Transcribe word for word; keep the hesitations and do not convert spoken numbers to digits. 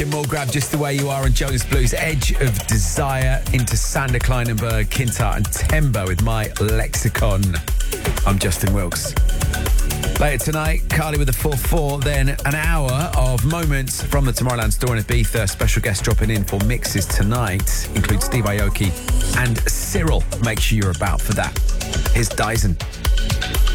More Grab Just the Way You Are and Jonas Blues, Edge of Desire into Sander Kleinenberg, Kintar and Tembo with My Lexicon. I'm Justin Wilkes. Later tonight, Carly with the four four, then an hour of moments from the Tomorrowland store in Ibiza. Special guest dropping in for mixes tonight include Steve Aoki and Cyril. Make sure you're about for that. Here's Dyson.